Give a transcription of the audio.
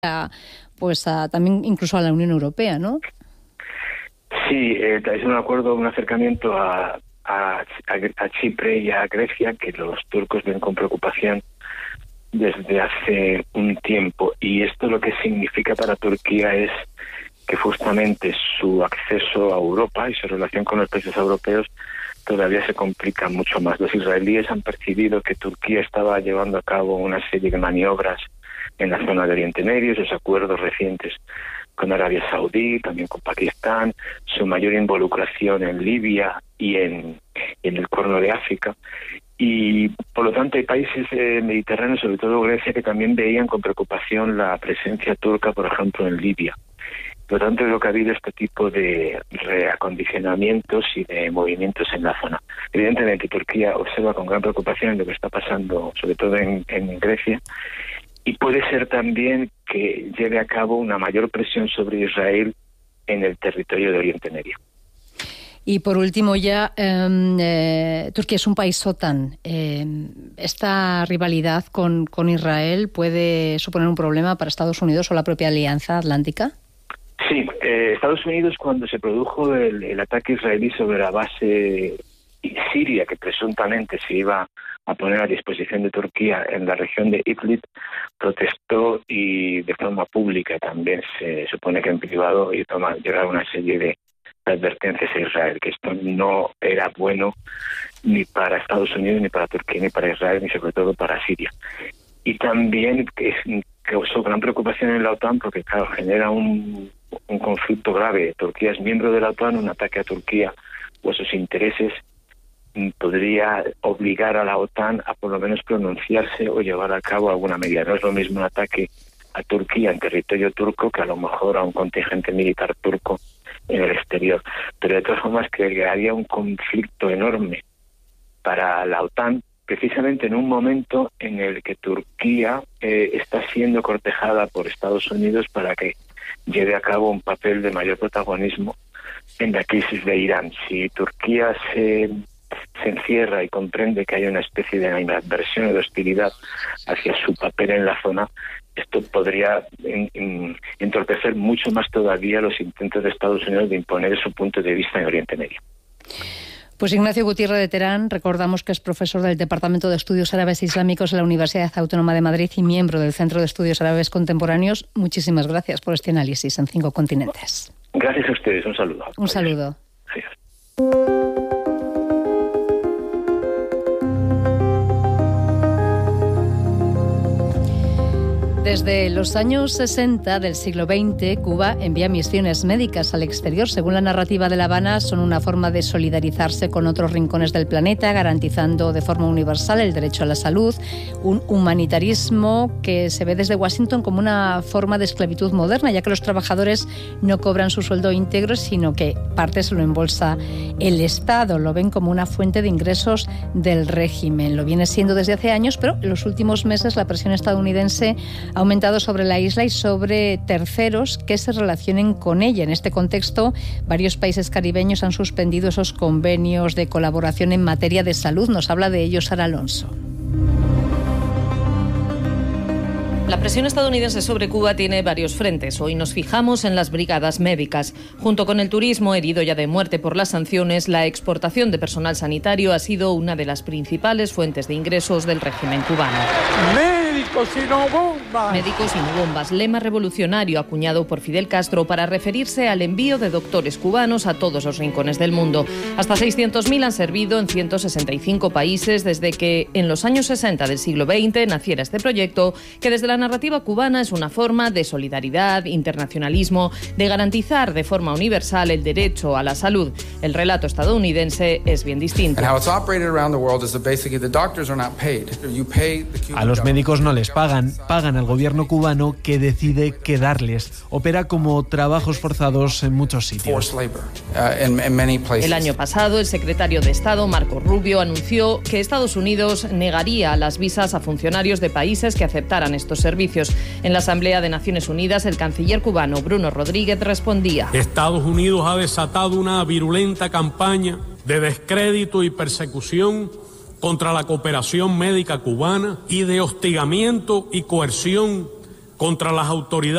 también incluso a la Unión Europea, ¿no? Sí, es un acuerdo, un acercamiento a Chipre y a Grecia que los turcos ven con preocupación desde hace un tiempo, y esto lo que significa para Turquía es que justamente su acceso a Europa y su relación con los países europeos todavía se complica mucho más. Los israelíes han percibido que Turquía estaba llevando a cabo una serie de maniobras en la zona de Oriente Medio, sus acuerdos recientes con Arabia Saudí, también con Pakistán, su mayor involucración en Libia y en el Cuerno de África. Y por lo tanto hay países mediterráneos, sobre todo Grecia, que también veían con preocupación la presencia turca, por ejemplo, en Libia. Por lo tanto, creo que ha habido este tipo de reacondicionamientos y de movimientos en la zona. Evidentemente, Turquía observa con gran preocupación lo que está pasando, sobre todo en Grecia, y puede ser también que lleve a cabo una mayor presión sobre Israel en el territorio de Oriente Medio. Y por último ya, Turquía es un país OTAN. ¿Esta rivalidad con Israel puede suponer un problema para Estados Unidos o la propia Alianza Atlántica? Sí, Estados Unidos, cuando se produjo el ataque israelí sobre la base siria, que presuntamente se iba a poner a disposición de Turquía en la región de Idlib, protestó, y de forma pública también, se supone que en privado, y llegaron una serie de advertencias a Israel, que esto no era bueno ni para Estados Unidos, ni para Turquía, ni para Israel, ni sobre todo para Siria. Y también causó gran preocupación en la OTAN porque, claro, genera un conflicto grave. Turquía es miembro de la OTAN, un ataque a Turquía o a sus intereses podría obligar a la OTAN a por lo menos pronunciarse o llevar a cabo alguna medida. No es lo mismo un ataque a Turquía en territorio turco que a lo mejor a un contingente militar turco en el exterior. Pero de todas formas crearía un conflicto enorme para la OTAN, precisamente en un momento en el que Turquía está siendo cortejada por Estados Unidos para que lleve a cabo un papel de mayor protagonismo en la crisis de Irán. Si Turquía se encierra y comprende que hay una especie de animadversión o de hostilidad hacia su papel en la zona, esto podría entorpecer mucho más todavía los intentos de Estados Unidos de imponer su punto de vista en Oriente Medio. Pues Ignacio Gutiérrez de Terán, recordamos que es profesor del Departamento de Estudios Árabes Islámicos de la Universidad Autónoma de Madrid y miembro del Centro de Estudios Árabes Contemporáneos. Muchísimas gracias por este análisis en 5 continentes. Gracias a ustedes, un saludo. Un saludo. Adiós. Desde los años 60 del siglo XX, Cuba envía misiones médicas al exterior. Según la narrativa de La Habana, son una forma de solidarizarse con otros rincones del planeta, garantizando de forma universal el derecho a la salud, un humanitarismo que se ve desde Washington como una forma de esclavitud moderna, ya que los trabajadores no cobran su sueldo íntegro, sino que parte se lo embolsa el Estado. Lo ven como una fuente de ingresos del régimen. Lo viene siendo desde hace años, pero en los últimos meses la presión estadounidense ha aumentado sobre la isla y sobre terceros que se relacionen con ella. En este contexto, varios países caribeños han suspendido esos convenios de colaboración en materia de salud. Nos habla de ello Sara Alonso. La presión estadounidense sobre Cuba tiene varios frentes. Hoy nos fijamos en las brigadas médicas. Junto con el turismo, herido ya de muerte por las sanciones, la exportación de personal sanitario ha sido una de las principales fuentes de ingresos del régimen cubano. ¡Médicos y no bombas! Médicos y no bombas, lema revolucionario acuñado por Fidel Castro para referirse al envío de doctores cubanos a todos los rincones del mundo. Hasta 600.000 han servido en 165 países desde que, en los años 60 del siglo XX, naciera este proyecto, que desde la narrativa cubana es una forma de solidaridad, internacionalismo, de garantizar de forma universal el derecho a la salud. El relato estadounidense es bien distinto. A los médicos no les pagan al gobierno cubano, que decide qué darles. Opera como trabajos forzados en muchos sitios. El año pasado, el secretario de Estado, Marco Rubio, anunció que Estados Unidos negaría las visas a funcionarios de países que aceptaran estos servicios. En la Asamblea de Naciones Unidas, el canciller cubano Bruno Rodríguez respondía: Estados Unidos ha desatado una virulenta campaña de descrédito y persecución contra la cooperación médica cubana y de hostigamiento y coerción contra las autoridades